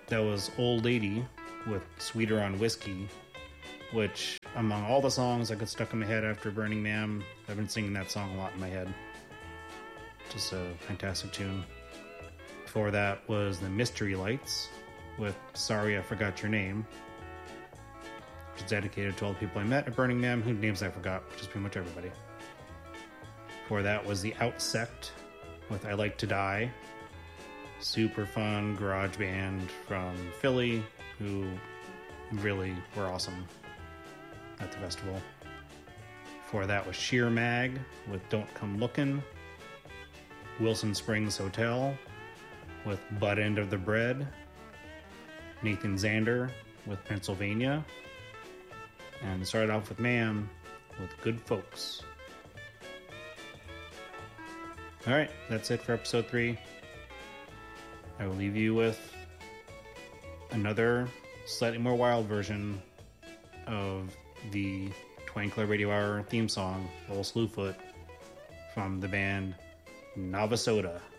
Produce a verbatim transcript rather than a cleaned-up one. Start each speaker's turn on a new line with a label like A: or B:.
A: that was Old Lady with Sweeter on Whiskey, which, among all the songs that got stuck in my head after Burning Man, I've been singing that song a lot in my head. Just a fantastic tune. Before that was The Mystery Lights with Sorry I Forgot Your Name, which is dedicated to all the people I met at Burning Man, whose names I forgot, which is pretty much everybody. Before that was The Outsect with I Like to Die. Super fun garage band from Philly who really were awesome at the festival. Before that was Sheer Mag with Don't Come Lookin'. Wilson Springs Hotel with Butt End of the Bread. Nathan Zander with Pennsylvania. And started off with Mam with Good Folks. Alright, that's it for episode three. I will leave you with another slightly more wild version of the Twankler Radio Hour theme song, Old Slewfoot, from the band Navasoda.